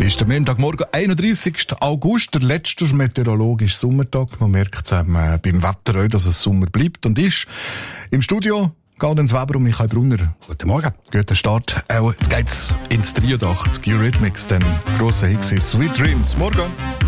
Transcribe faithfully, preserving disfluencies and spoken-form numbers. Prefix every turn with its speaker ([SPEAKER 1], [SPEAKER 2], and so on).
[SPEAKER 1] ist der Montagmorgen, einunddreissigster August, der letzte meteorologische Sommertag. Man merkt es eben äh, beim Wetter auch, dass es Sommer bleibt und ist. Im Studio Gaudenz Weber und Michael Brunner.
[SPEAKER 2] Guten Morgen.
[SPEAKER 1] Guten Start. Äh, jetzt geht's ins dreiundachtzig Eurythmics, den grossen Hit Sweet Dreams. Morgen.